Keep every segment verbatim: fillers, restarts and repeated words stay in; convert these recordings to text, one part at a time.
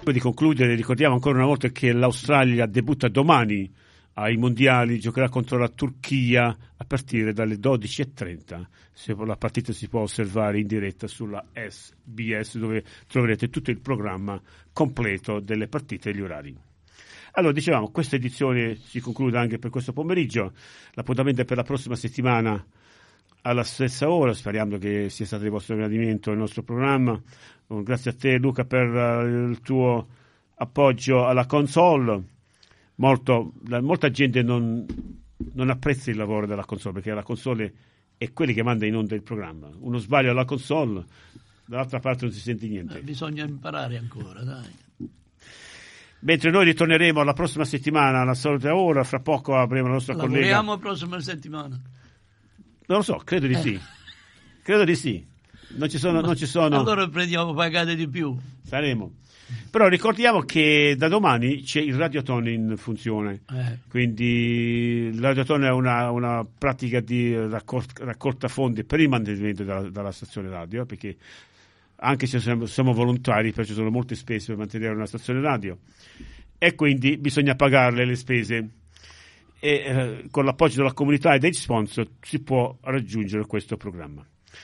prima di concludere, ricordiamo ancora una volta che l'Australia debutta domani ai mondiali, giocherà contro la Turchia a partire dalle dodici e trenta. Se la partita si può osservare in diretta sulla S B S, dove troverete tutto il programma completo delle partite e gli orari. Allora, dicevamo, questa edizione si conclude anche per questo pomeriggio. L'appuntamento è per la prossima settimana alla stessa ora, speriamo che sia stato di vostro gradimento il nostro programma. Grazie a te, Luca, per il tuo appoggio alla console. Molto, molta gente non, non apprezza il lavoro della console, perché la console è quelli che manda in onda il programma. Uno sbaglio alla console, dall'altra parte non si sente niente. Eh, bisogna imparare ancora, dai. Mentre noi ritorneremo la prossima settimana alla solita ora, fra poco avremo la nostra Lavoriamo collega. la prossima settimana. Non lo so, credo di sì. Eh. Credo di sì. Non ci sono, non ci sono. Allora prendiamo pagate di più. Saremo. Però ricordiamo che da domani c'è il Radioton in funzione, Eh. quindi il Radioton è una, una pratica di raccol- raccolta fondi per il mantenimento della, della stazione radio, perché anche se siamo, siamo volontari, però ci sono molte spese per mantenere una stazione radio e quindi bisogna pagarle le spese e eh, con l'appoggio della comunità e dei sponsor si può raggiungere questo programma.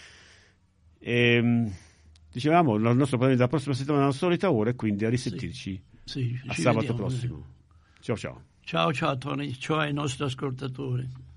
E, dicevamo, il nostro programma della prossima settimana alla solita ora, e quindi a risentirci sì, sì, a ci sabato vediamo. prossimo. Ciao ciao. Ciao ciao Tony, ciao ai nostri ascoltatori.